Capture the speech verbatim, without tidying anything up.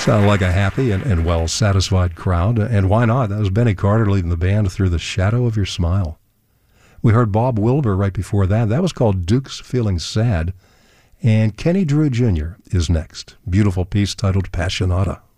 Sounded like a happy and, and well-satisfied crowd. And why not? That was Benny Carter leading the band through The Shadow of Your Smile. We heard Bob Wilber right before that. That was called Duke's Feeling Sad. And Kenny Drew Junior is next. Beautiful piece titled Passionata.